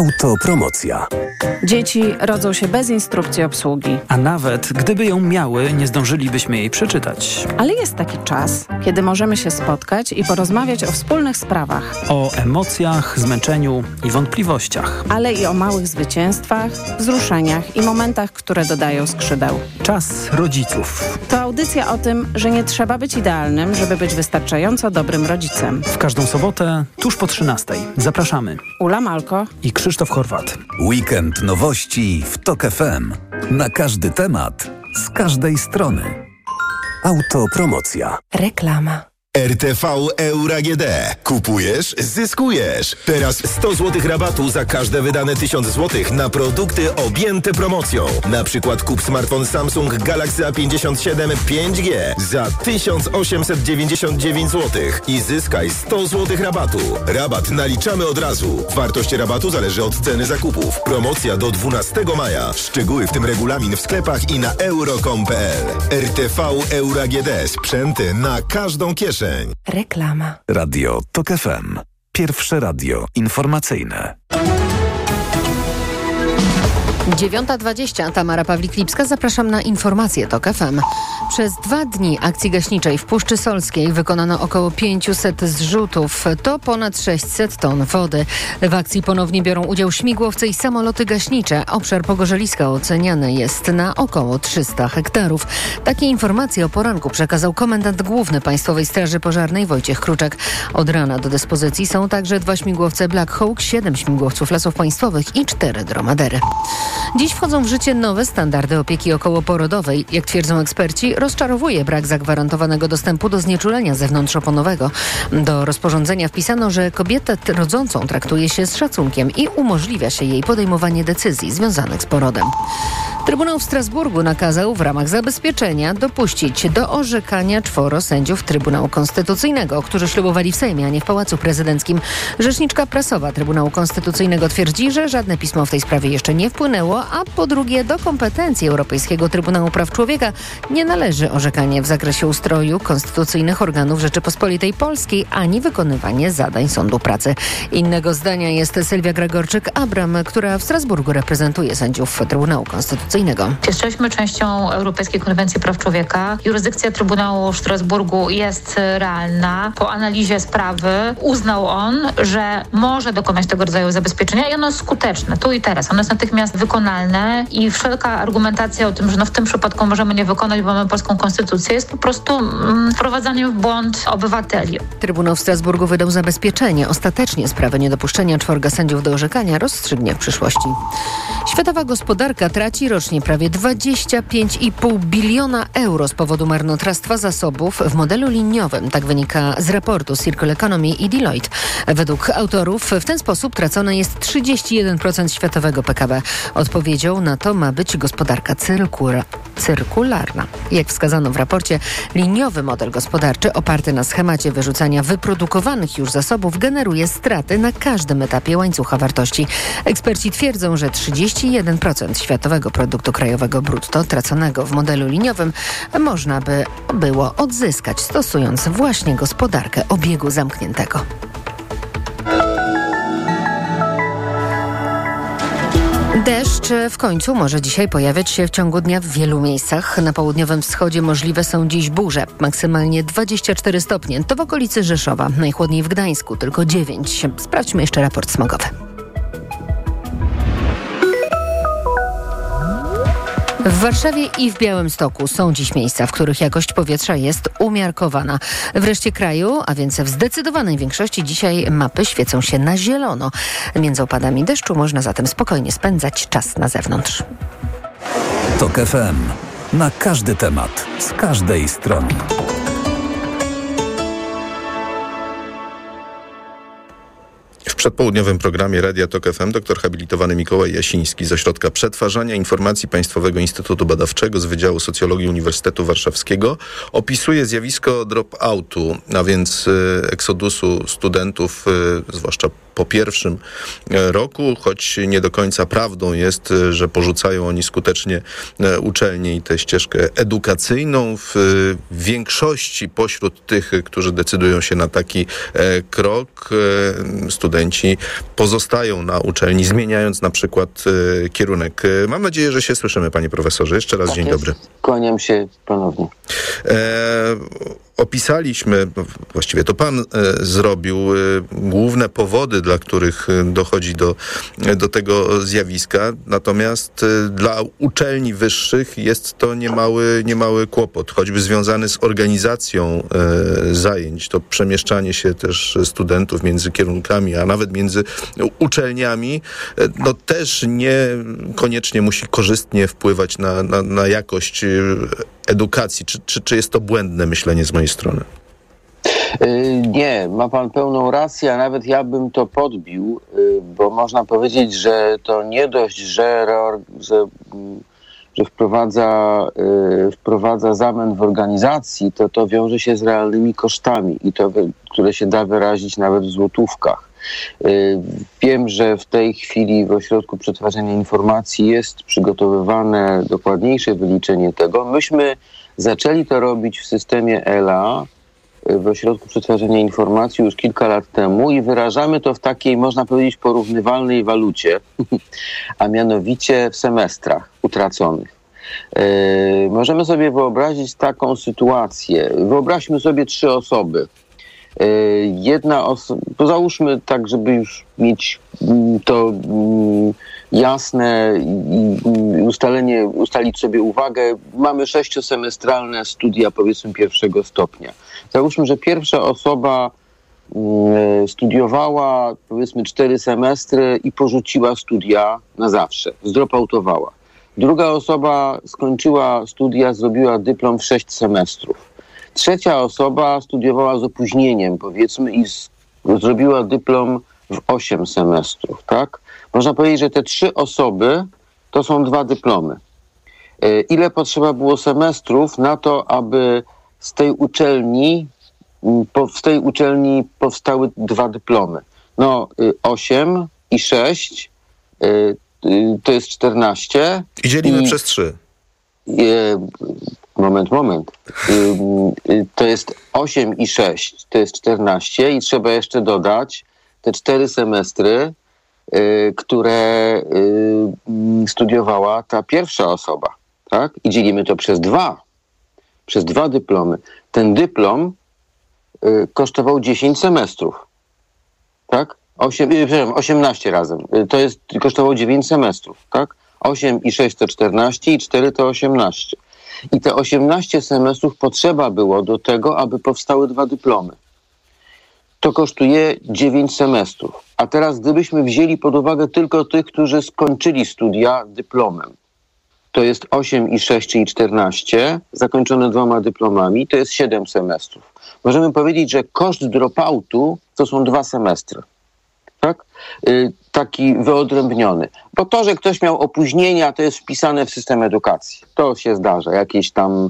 Autopromocja. Dzieci rodzą się bez instrukcji obsługi. A nawet gdyby ją miały, nie zdążylibyśmy jej przeczytać. Ale jest taki czas, kiedy możemy się spotkać i porozmawiać o wspólnych sprawach. O emocjach, zmęczeniu i wątpliwościach. Ale i o małych zwycięstwach, wzruszeniach i momentach, które dodają skrzydeł. Czas rodziców. To audycja o tym, że nie trzeba być idealnym, żeby być wystarczająco dobrym rodzicem. W każdą sobotę, tuż po 13:00. Zapraszamy. Ula Malko i Krzysztof Horwat. Weekend nowości w TOK FM. Na każdy temat, z każdej strony. Autopromocja. Reklama. RTV Euro AGD. Kupujesz? Zyskujesz. Teraz 100 zł rabatu za każde wydane 1000 zł na produkty objęte promocją. Na przykład kup smartfon Samsung Galaxy A57 5G za 1899 zł i zyskaj 100 zł rabatu. Rabat naliczamy od razu. Wartość rabatu zależy od ceny zakupów. Promocja do 12 maja. Szczegóły, w tym regulamin w sklepach i na euro.com.pl. RTV Euro AGD. Sprzęty na każdą kieszeń. Reklama. Radio TOK FM. Pierwsze radio informacyjne. 9:20. Tamara Pawlik-Lipska. Zapraszam na informacje TOK FM. Przez 2 dni akcji gaśniczej w Puszczy Solskiej wykonano około 500 zrzutów. To ponad 600 ton wody. W akcji ponownie biorą udział śmigłowce i samoloty gaśnicze. Obszar pogorzeliska oceniany jest na około 300 hektarów. Takie informacje o poranku przekazał komendant główny Państwowej Straży Pożarnej Wojciech Kruczek. Od rana do dyspozycji są także 2 śmigłowce Black Hawk, 7 śmigłowców Lasów Państwowych i 4 dromadery. Dziś wchodzą w życie nowe standardy opieki okołoporodowej. Jak twierdzą eksperci, rozczarowuje brak zagwarantowanego dostępu do znieczulenia zewnątrzoponowego. Do rozporządzenia wpisano, że kobietę rodzącą traktuje się z szacunkiem i umożliwia się jej podejmowanie decyzji związanych z porodem. Trybunał w Strasburgu nakazał w ramach zabezpieczenia dopuścić do orzekania 4 sędziów Trybunału Konstytucyjnego, którzy ślubowali w Sejmie, a nie w Pałacu Prezydenckim. Rzeczniczka prasowa Trybunału Konstytucyjnego twierdzi, że żadne pismo w tej sprawie jeszcze nie wpłynęło, a po drugie do kompetencji Europejskiego Trybunału Praw Człowieka nie należy orzekanie w zakresie ustroju konstytucyjnych organów Rzeczypospolitej Polskiej, ani wykonywanie zadań Sądu Pracy. Innego zdania jest Sylwia Gregorczyk-Abram, która w Strasburgu reprezentuje sędziów Trybunału Konstytucyjnego. Jesteśmy częścią Europejskiej Konwencji Praw Człowieka. Jurysdykcja Trybunału w Strasburgu jest realna. Po analizie sprawy uznał on, że może dokonać tego rodzaju zabezpieczenia i ono jest skuteczne, tu i teraz. Ono jest natychmiast wykonalne i wszelka argumentacja o tym, że w tym przypadku możemy nie wykonać, bo mamy polską konstytucję, jest po prostu wprowadzaniem w błąd obywateli. Trybunał w Strasburgu wydał zabezpieczenie. Ostatecznie sprawę niedopuszczenia 4 sędziów do orzekania rozstrzygnie w przyszłości. Światowa gospodarka traci rocznie prawie 25,5 biliona euro z powodu marnotrawstwa zasobów w modelu liniowym. Tak wynika z raportu Circle Economy i Deloitte. Według autorów w ten sposób tracone jest 31% światowego PKB. Odpowiedzią na to ma być gospodarka cyrkularna. Jak wskazano w raporcie, liniowy model gospodarczy oparty na schemacie wyrzucania wyprodukowanych już zasobów generuje straty na każdym etapie łańcucha wartości. Eksperci twierdzą, że 31% światowego produktu krajowego brutto traconego w modelu liniowym można by było odzyskać, stosując właśnie gospodarkę obiegu zamkniętego. Deszcz w końcu może dzisiaj pojawiać się w ciągu dnia w wielu miejscach. Na południowym wschodzie możliwe są dziś burze, maksymalnie 24 stopnie. To w okolicy Rzeszowa, najchłodniej w Gdańsku, tylko 9. Sprawdźmy jeszcze raport smogowy. W Warszawie i w Białymstoku są dziś miejsca, w których jakość powietrza jest umiarkowana. W reszcie kraju, a więc w zdecydowanej większości dzisiaj mapy świecą się na zielono. Między opadami deszczu można zatem spokojnie spędzać czas na zewnątrz. TOK FM. Na każdy temat, z każdej strony. W przedpołudniowym programie Radia TOK FM dr habilitowany Mikołaj Jasiński z Ośrodka Przetwarzania Informacji Państwowego Instytutu Badawczego z Wydziału Socjologii Uniwersytetu Warszawskiego opisuje zjawisko drop-outu, a więc eksodusu studentów, zwłaszcza po pierwszym roku, choć nie do końca prawdą jest, że porzucają oni skutecznie uczelnię i tę ścieżkę edukacyjną. W większości pośród tych, którzy decydują się na taki krok, studenci pozostają na uczelni, zmieniając na przykład kierunek. Mam nadzieję, że się słyszymy, panie profesorze. Jeszcze raz dzień dobry. Kłaniam się ponownie. Opisaliśmy, właściwie to pan zrobił główne powody, dla których dochodzi do tego zjawiska, natomiast dla uczelni wyższych jest to niemały kłopot, choćby związany z organizacją zajęć, to przemieszczanie się też studentów między kierunkami, a nawet między uczelniami, no też niekoniecznie musi korzystnie wpływać na jakość edukacji. Czy jest to błędne myślenie z mojej strony? Nie, ma pan pełną rację, a nawet ja bym to podbił, bo można powiedzieć, że to nie dość, że wprowadza zamęt w organizacji, to wiąże się z realnymi kosztami i to, które się da wyrazić nawet w złotówkach. Wiem, że w tej chwili w Ośrodku Przetwarzania Informacji jest przygotowywane dokładniejsze wyliczenie tego. Myśmy zaczęli to robić w systemie ELA, w Ośrodku Przetwarzania Informacji już kilka lat temu i wyrażamy to w takiej, można powiedzieć, porównywalnej walucie, a mianowicie w semestrach utraconych. Możemy sobie wyobrazić taką sytuację. Wyobraźmy sobie 3 osoby. Jedna osoba, załóżmy tak, żeby już mieć to jasne i ustalić sobie uwagę, mamy 6-semestralne studia, powiedzmy, 1. stopnia. Załóżmy, że pierwsza osoba studiowała, powiedzmy, 4 semestry i porzuciła studia na zawsze, zdropoutowała. Druga osoba skończyła studia, zrobiła dyplom w 6 semestrów. Trzecia osoba studiowała z opóźnieniem, powiedzmy, i zrobiła dyplom w 8 semestrów, tak? Można powiedzieć, że te 3 osoby to są 2 dyplomy. Ile potrzeba było semestrów na to, aby z tej uczelni powstały 2 dyplomy? No, 8 i 6 to jest 14. I dzielimy przez 3. Moment. To jest 8 i 6, to jest 14 i trzeba jeszcze dodać te 4 semestry, które studiowała ta pierwsza osoba, tak? I dzielimy to przez 2 dyplomy. Ten kosztował 10 semestrów, tak? 18 razem. Kosztowało 9 semestrów, tak? 8 i 6 to 14 i 4 to 18. I te 18 semestrów potrzeba było do tego, aby powstały 2 dyplomy. To kosztuje 9 semestrów. A teraz gdybyśmy wzięli pod uwagę tylko tych, którzy skończyli studia dyplomem, to jest 8 i 6, czyli 14, zakończone 2 dyplomami, to jest 7 semestrów. Możemy powiedzieć, że koszt dropoutu to są 2 semestry. Tak? Taki wyodrębniony. Bo to, że ktoś miał opóźnienia, to jest wpisane w system edukacji. To się zdarza. Jakieś tam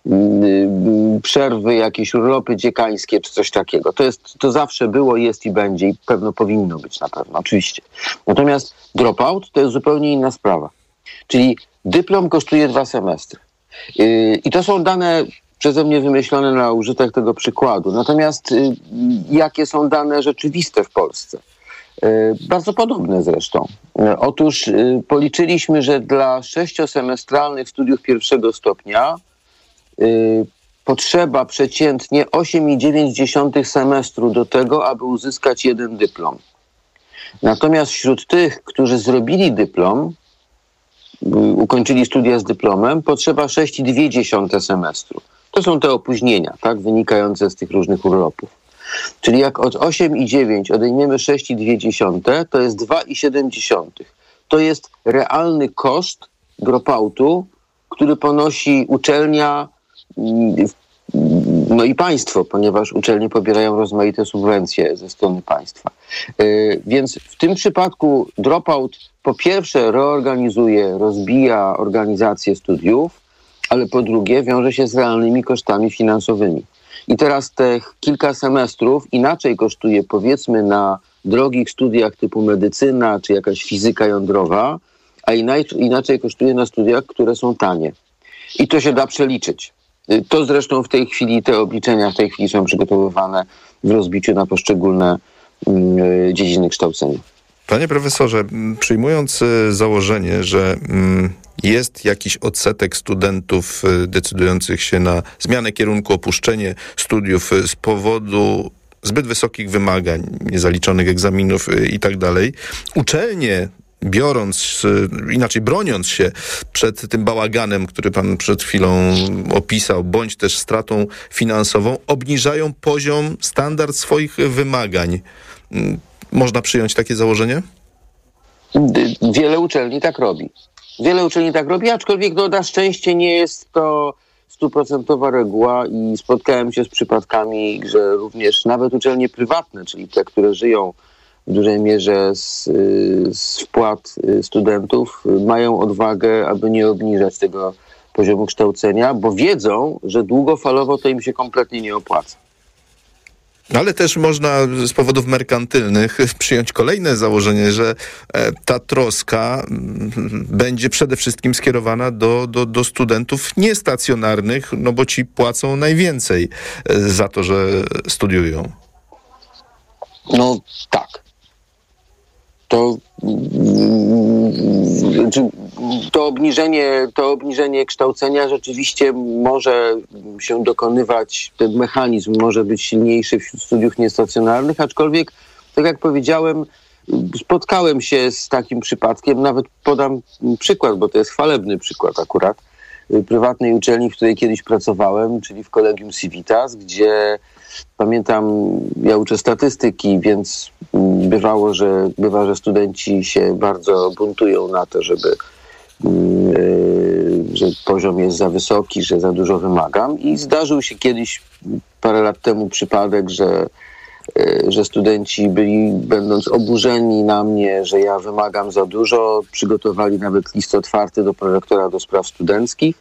przerwy, jakieś urlopy dziekańskie, czy coś takiego. To zawsze było, jest i będzie i pewno powinno być na pewno, oczywiście. Natomiast dropout to jest zupełnie inna sprawa. Czyli dyplom kosztuje 2 semestry. I to są dane przeze mnie wymyślone na użytek tego przykładu. Natomiast jakie są dane rzeczywiste w Polsce? Bardzo podobne zresztą. Otóż policzyliśmy, że dla 6-semestralnych studiów 1. stopnia potrzeba przeciętnie 8,9 semestru do tego, aby uzyskać 1 dyplom. Natomiast wśród tych, którzy zrobili dyplom, ukończyli studia z dyplomem, potrzeba 6,2 semestru. To są te opóźnienia, tak, wynikające z tych różnych urlopów. Czyli jak od 8,9 odejmiemy 6,2, to jest 2,7. To jest realny koszt dropoutu, który ponosi uczelnia, no i państwo, ponieważ uczelnie pobierają rozmaite subwencje ze strony państwa. Więc w tym przypadku dropout po pierwsze reorganizuje, rozbija organizację studiów, ale po drugie wiąże się z realnymi kosztami finansowymi. I teraz te kilka semestrów inaczej kosztuje, powiedzmy, na drogich studiach typu medycyna czy jakaś fizyka jądrowa, a inaczej kosztuje na studiach, które są tanie. I to się da przeliczyć. To zresztą w tej chwili, te obliczenia w tej chwili są przygotowywane w rozbiciu na poszczególne dziedziny kształcenia. Panie profesorze, przyjmując założenie, że jest jakiś odsetek studentów decydujących się na zmianę kierunku, opuszczenie studiów z powodu zbyt wysokich wymagań, niezaliczonych egzaminów i tak dalej, uczelnie broniąc się przed tym bałaganem, który pan przed chwilą opisał, bądź też stratą finansową, obniżają standard swoich wymagań. Można przyjąć takie założenie? Wiele uczelni tak robi. Aczkolwiek na szczęście nie jest to 100% reguła i spotkałem się z przypadkami, że również nawet uczelnie prywatne, czyli te, które żyją w dużej mierze z wpłat studentów, mają odwagę, aby nie obniżać tego poziomu kształcenia, bo wiedzą, że długofalowo to im się kompletnie nie opłaca. Ale też można z powodów merkantylnych przyjąć kolejne założenie, że ta troska będzie przede wszystkim skierowana do studentów niestacjonarnych, no bo ci płacą najwięcej za to, że studiują. No tak. To obniżenie kształcenia rzeczywiście może się dokonywać, ten mechanizm może być silniejszy wśród studiów niestacjonarnych, aczkolwiek, tak jak powiedziałem, spotkałem się z takim przypadkiem, nawet podam przykład, bo to jest chwalebny przykład akurat, prywatnej uczelni, w której kiedyś pracowałem, czyli w Collegium Civitas, gdzie pamiętam, ja uczę statystyki, więc bywa, że studenci się bardzo buntują na to, że poziom jest za wysoki, że za dużo wymagam. I zdarzył się kiedyś, parę lat temu, przypadek, że studenci będąc oburzeni na mnie, że ja wymagam za dużo, przygotowali nawet list otwarty do prorektora do spraw studenckich,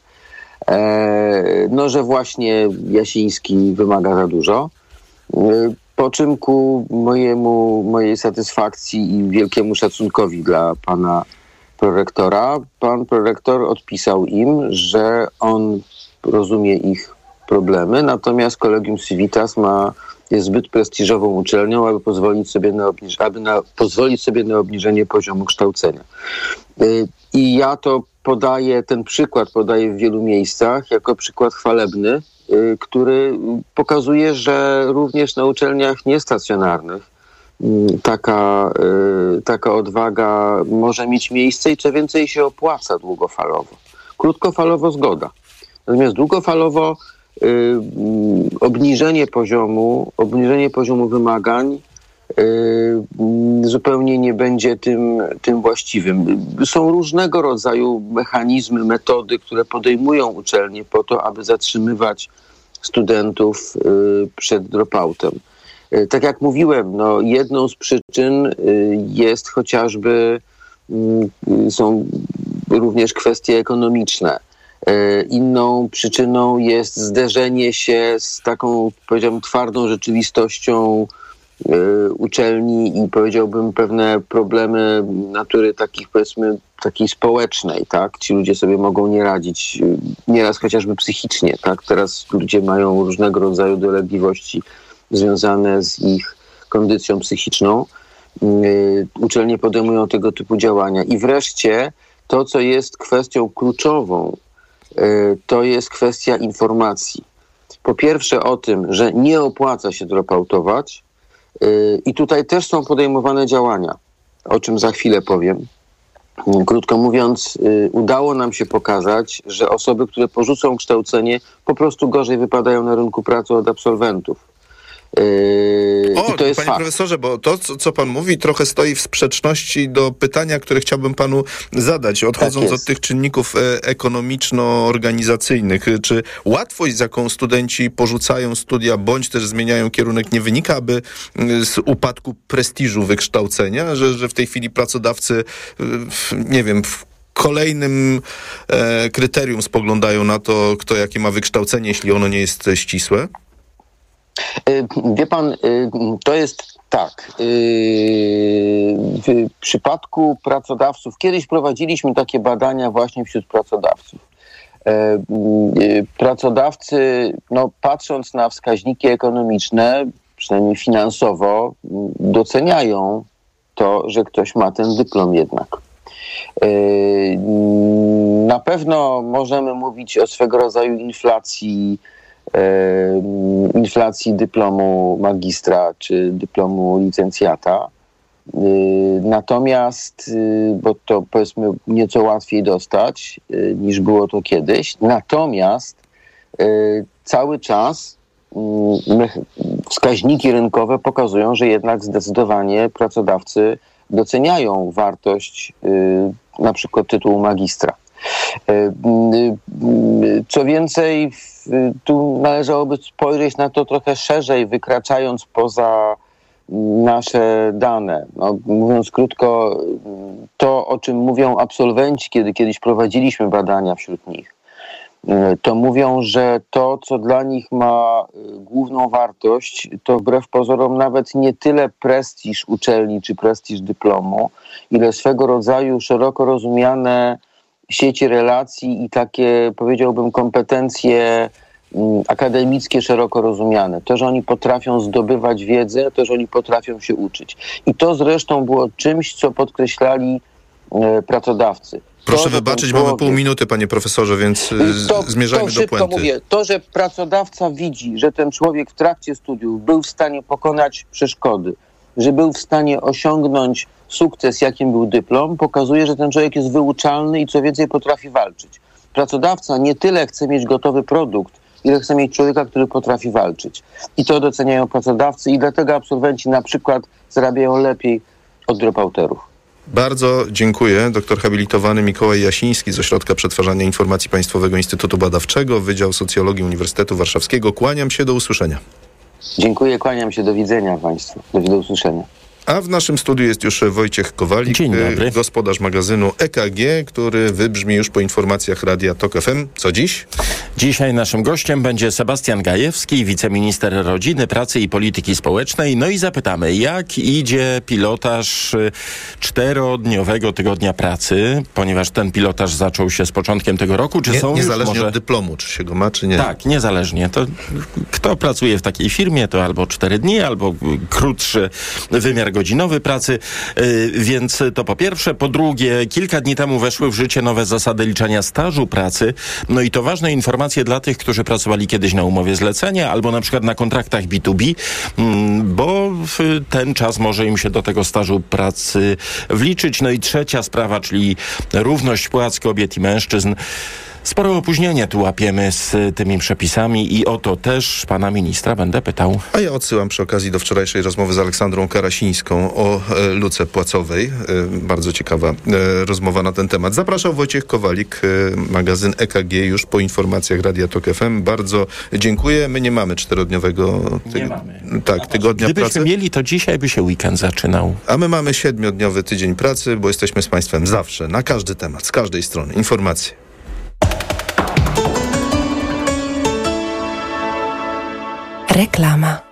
że właśnie Jasiński wymaga za dużo. Po czym ku mojej satysfakcji i wielkiemu szacunkowi dla pana prorektora, pan prorektor odpisał im, że on rozumie ich problemy, natomiast Collegium Civitas jest zbyt prestiżową uczelnią, aby pozwolić sobie na obniżenie poziomu kształcenia. I ja ten przykład podaję w wielu miejscach jako przykład chwalebny, który pokazuje, że również na uczelniach niestacjonarnych taka odwaga może mieć miejsce i co więcej się opłaca długofalowo. Krótkofalowo zgoda. Natomiast długofalowo obniżenie poziomu wymagań zupełnie nie będzie tym właściwym. Są różnego rodzaju mechanizmy, metody, które podejmują uczelnie po to, aby zatrzymywać studentów przed dropoutem. Tak jak mówiłem, jedną z przyczyn jest chociażby, są również kwestie ekonomiczne. Inną przyczyną jest zderzenie się z taką, powiedziałbym, twardą rzeczywistością uczelni i powiedziałbym pewne problemy natury takiej społecznej, tak? Ci ludzie sobie mogą nie radzić, nieraz chociażby psychicznie, tak? Teraz ludzie mają różnego rodzaju dolegliwości związane z ich kondycją psychiczną. Uczelnie podejmują tego typu działania. I wreszcie to, co jest kwestią kluczową, to jest kwestia informacji. Po pierwsze o tym, że nie opłaca się dropoutować i tutaj też są podejmowane działania, o czym za chwilę powiem. Krótko mówiąc, udało nam się pokazać, że osoby, które porzucą kształcenie, po prostu gorzej wypadają na rynku pracy od absolwentów. I to jest panie fakt. profesorze, bo to, co pan mówi, trochę stoi w sprzeczności do pytania, które chciałbym panu zadać, odchodząc od tych czynników ekonomiczno-organizacyjnych. Czy łatwość, z jaką studenci porzucają studia, bądź też zmieniają kierunek, nie wynika aby z upadku prestiżu wykształcenia, że w tej chwili pracodawcy, nie wiem, w kolejnym kryterium spoglądają na to, kto jakie ma wykształcenie, jeśli ono nie jest ścisłe? Wie pan, to jest Tak. W przypadku pracodawców, kiedyś prowadziliśmy takie badania właśnie wśród pracodawców. Pracodawcy, patrząc na wskaźniki ekonomiczne, przynajmniej finansowo, doceniają to, że ktoś ma ten dyplom jednak. Na pewno możemy mówić o swego rodzaju inflacji dyplomu magistra czy dyplomu licencjata. Natomiast, bo to powiedzmy nieco łatwiej dostać niż było to kiedyś, natomiast cały czas wskaźniki rynkowe pokazują, że jednak zdecydowanie pracodawcy doceniają wartość na przykład tytułu magistra. Co więcej, tu należałoby spojrzeć na to trochę szerzej, wykraczając poza nasze dane. Mówiąc krótko, to, o czym mówią absolwenci, kiedy kiedyś prowadziliśmy badania wśród nich, to mówią, że to, co dla nich ma główną wartość, to wbrew pozorom nawet nie tyle prestiż uczelni czy prestiż dyplomu, ile swego rodzaju szeroko rozumiane sieci relacji i takie, powiedziałbym, kompetencje akademickie szeroko rozumiane. To, że oni potrafią zdobywać wiedzę, to, że oni potrafią się uczyć. I to zresztą było czymś, co podkreślali pracodawcy. Proszę wybaczyć, mamy pół minuty, panie profesorze, więc zmierzajmy do puenty. Mówię, to, że pracodawca widzi, że ten człowiek w trakcie studiów był w stanie pokonać przeszkody, że był w stanie osiągnąć sukces, jakim był dyplom, pokazuje, że ten człowiek jest wyuczalny i co więcej potrafi walczyć. Pracodawca nie tyle chce mieć gotowy produkt, ile chce mieć człowieka, który potrafi walczyć. I to doceniają pracodawcy i dlatego absolwenci na przykład zarabiają lepiej od dropouterów. Bardzo dziękuję. Doktor habilitowany Mikołaj Jasiński z Ośrodka Przetwarzania Informacji Państwowego Instytutu Badawczego, Wydział Socjologii Uniwersytetu Warszawskiego. Kłaniam się, do usłyszenia. Dziękuję, kłaniam się, do widzenia Państwu, do usłyszenia. A w naszym studiu jest już Wojciech Kowalik, gospodarz magazynu EKG, który wybrzmi już po informacjach Radia TOK FM. Co dziś? Dzisiaj naszym gościem będzie Sebastian Gajewski, wiceminister rodziny, pracy i polityki społecznej. No i zapytamy, jak idzie pilotaż 4-dniowego tygodnia pracy, ponieważ ten pilotaż zaczął się z początkiem tego roku. Czy są niezależnie od dyplomu, czy się go ma, czy nie? Tak, niezależnie. To kto pracuje w takiej firmie, to albo 4 dni, albo krótszy wymiar godzinowy pracy, więc to po pierwsze. Po drugie, kilka dni temu weszły w życie nowe zasady liczenia stażu pracy. No i to ważne informacje dla tych, którzy pracowali kiedyś na umowie zlecenia albo na przykład na kontraktach B2B, bo ten czas może im się do tego stażu pracy wliczyć. No i trzecia sprawa, czyli równość płac kobiet i mężczyzn. Spore opóźnienie tu łapiemy z tymi przepisami i o to też pana ministra będę pytał. A ja odsyłam przy okazji do wczorajszej rozmowy z Aleksandrą Karasińską o luce płacowej. Bardzo ciekawa rozmowa na ten temat. Zapraszał Wojciech Kowalik, magazyn EKG, już po informacjach Radia TOK FM. Bardzo dziękuję. My nie mamy 4-dniowego tygodnia Gdybyśmy pracy. mieli, to dzisiaj by się weekend zaczynał. A my mamy 7-dniowy tydzień pracy, bo jesteśmy z państwem zawsze, na każdy temat, z każdej strony. Informacje. Reklama.